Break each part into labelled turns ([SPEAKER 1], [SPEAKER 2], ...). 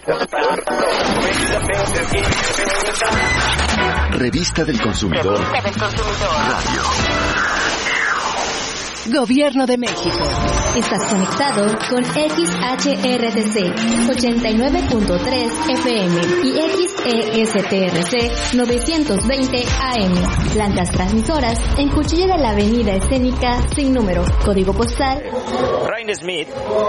[SPEAKER 1] Revista del Consumidor. Radio.
[SPEAKER 2] Gobierno de México.
[SPEAKER 3] Estás conectado con XHRTC 89.3 FM y XESTRC 920 AM. Plantas transmisoras en Cuchilla de la Avenida Escénica sin número. Código postal
[SPEAKER 4] Ryan Smith.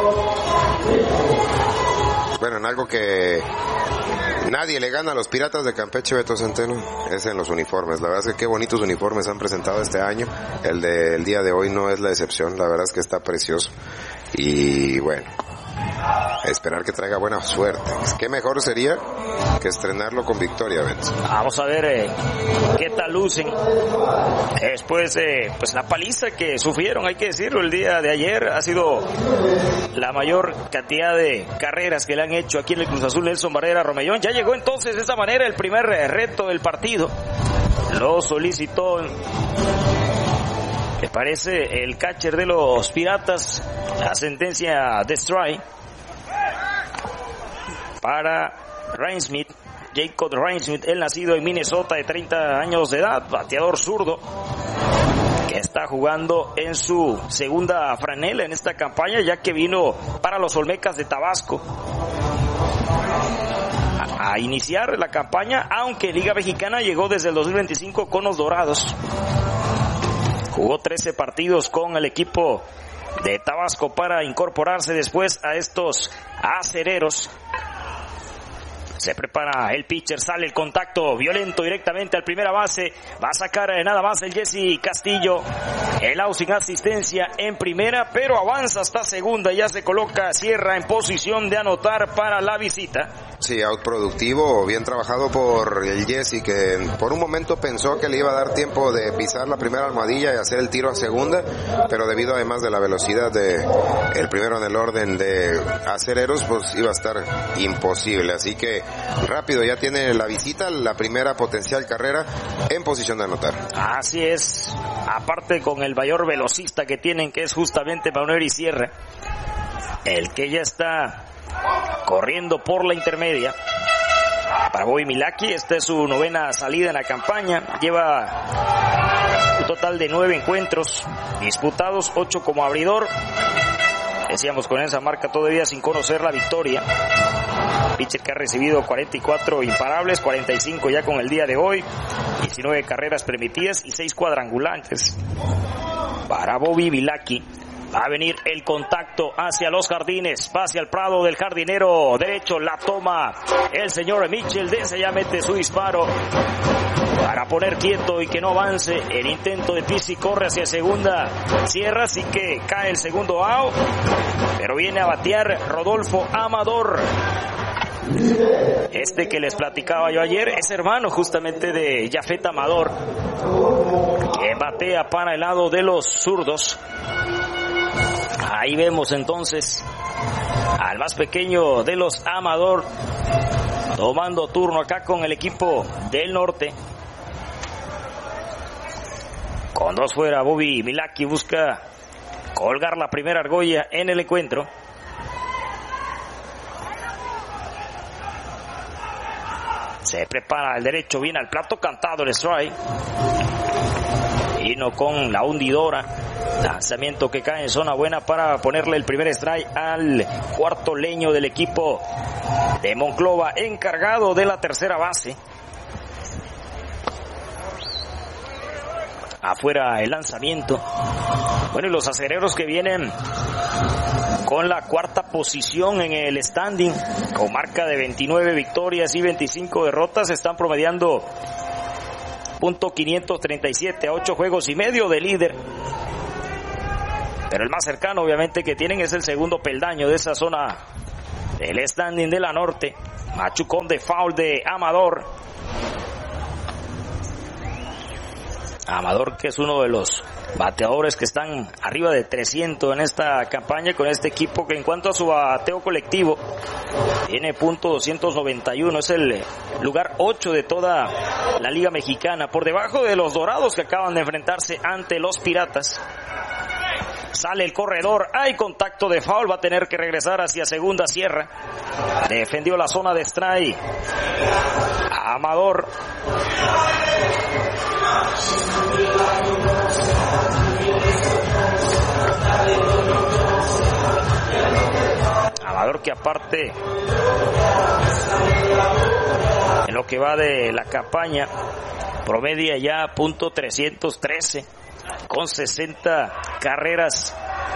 [SPEAKER 5] Bueno, en algo que nadie le gana a los Piratas de Campeche, Beto Centeno, es en los uniformes. La verdad es que qué bonitos uniformes han presentado este año. El del día de hoy no es la excepción. La verdad es que está precioso. Y bueno, esperar que traiga buena suerte. Qué mejor sería que estrenarlo con victoria, Beto.
[SPEAKER 4] Vamos a ver qué tal lucen después de pues la paliza que sufrieron, hay que decirlo, el día de ayer. Ha sido la mayor cantidad de carreras que le han hecho aquí en el Cruz Azul Nelson Barrera Romellón. Ya llegó entonces de esta manera el primer reto del partido. Lo solicitó, me parece, el catcher de los Piratas, la sentencia de strike para Ryan Smith, Jacob Ryan Smith, el nacido en Minnesota, de 30 años de edad, bateador zurdo, que está jugando en su segunda franela en esta campaña, ya que vino para los Olmecas de Tabasco a iniciar la campaña, aunque en Liga Mexicana llegó desde el 2025 con los Dorados. Jugó 13 partidos con el equipo de Tabasco para incorporarse después a estos acereros. Se prepara el pitcher, sale el contacto violento directamente al primera base. Va a sacar nada más el Jesse Castillo. El out sin asistencia en primera, pero avanza hasta segunda. Ya se coloca Sierra en posición de anotar para la visita.
[SPEAKER 5] Sí, out productivo, bien trabajado por el Jesse, que por un momento pensó que le iba a dar tiempo de pisar la primera almohadilla y hacer el tiro a segunda, pero debido además de la velocidad de el primero en el orden de acereros, pues iba a estar imposible. Así que rápido, ya tiene la visita, la primera potencial carrera en posición de anotar.
[SPEAKER 4] Así es, aparte con el mayor velocista que tienen, que es justamente Manuel Sierra, el que ya está corriendo por la intermedia. Para Bobby Milwaukee, esta es su novena salida en la campaña. Lleva un total de 9 encuentros disputados, 8 como abridor. Decíamos, con esa marca todavía sin conocer la victoria. Pitcher que ha recibido 44 imparables, 45 ya con el día de hoy, 19 carreras permitidas y 6 cuadrangulares. Para Bobby Milwaukee. Va a venir el contacto hacia los jardines, va hacia el prado del jardinero derecho, la toma el señor Mitchell, desde ya mete su disparo para poner quieto y que no avance el intento de Pizzi. Corre hacia segunda Sierra, así que cae el segundo out, pero viene a batear Rodolfo Amador. Este que les platicaba yo ayer es hermano justamente de Jafet Amador, que batea para el lado de los zurdos. Ahí vemos entonces al más pequeño de los Amador tomando turno acá con el equipo del norte. Con 2 fuera, Bobby Milwaukee busca colgar la primera argolla en el encuentro. Se prepara el derecho, viene al plato cantado el strike. Vino con la hundidora. Lanzamiento que cae en zona buena para ponerle el primer strike al cuarto leño del equipo de Monclova, encargado de la tercera base. Afuera el lanzamiento. Bueno, y los acereros que vienen con la cuarta posición en el standing, con marca de 29 victorias y 25 derrotas, están promediando .537 a 8 juegos y medio de líder. Pero el más cercano, obviamente, que tienen es el segundo peldaño de esa zona del standing de la norte. Machucón de foul de Amador. Amador, que es uno de los bateadores que están arriba de 300 en esta campaña con este equipo, que en cuanto a su bateo colectivo tiene .291, es el lugar 8 de toda la Liga Mexicana, por debajo de los Dorados, que acaban de enfrentarse ante los Piratas. Sale el corredor. Hay contacto de foul. Va a tener que regresar hacia segunda. Sierra. Defendió la zona de strike. Amador. Amador que aparte en lo que va de la campaña promedia ya .313 con 60 carreras,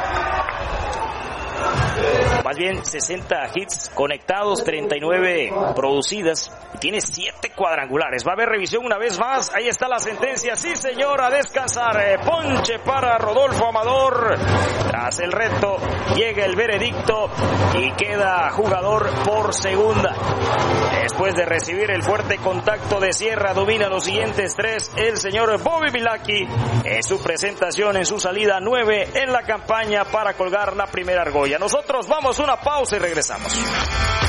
[SPEAKER 4] más bien 60 hits conectados, 39 producidas, y tiene 7 cuadrangulares. Va a haber revisión una vez más. Ahí está la sentencia. Sí, señor, a descansar. Ponche para Rodolfo Amador. Tras el reto llega el veredicto y queda jugador por segunda. Después de recibir el fuerte contacto de Sierra, domina los siguientes 3 el señor Bobby Milaki en su presentación, en su salida 9 en la campaña para colgar la primera argolla. Nosotros vamos a una pausa y regresamos.